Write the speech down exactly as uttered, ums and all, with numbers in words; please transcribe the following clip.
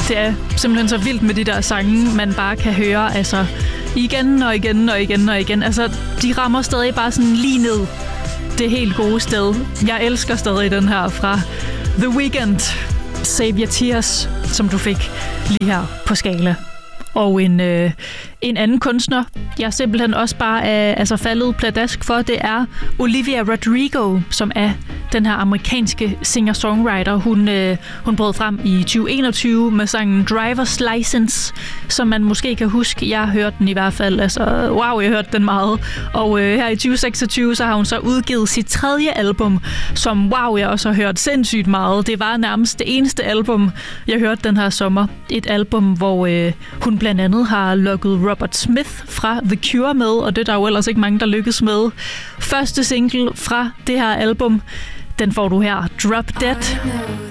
Det er simpelthen så vildt med de der sange, man bare kan høre altså igen og igen og igen og igen. Altså, de rammer stadig bare sådan lige ned det helt gode sted. Jeg elsker stadig den her fra The Weeknd, Save Your Tears, som du fik lige her på Skala. Og en, øh, en anden kunstner, jeg simpelthen også bare er altså faldet pladask for, det er Olivia Rodrigo, som er den her amerikanske singer-songwriter. Hun, øh, hun brød frem i tyve enogtyve med sangen Driver's License, som man måske kan huske. Jeg har hørt den i hvert fald. Altså, wow, jeg har hørt den meget. Og øh, her i tyve seksogtyve, så har hun så udgivet sit tredje album, som wow, jeg også har hørt sindssygt meget. Det var nærmest det eneste album, jeg hørte den her sommer. Et album, hvor øh, hun blandt andet har lukket Robert Smith fra The Cure med, og det er der jo ellers ikke mange, der lykkes med. Første single fra det her album, den får du her, Drop Dead.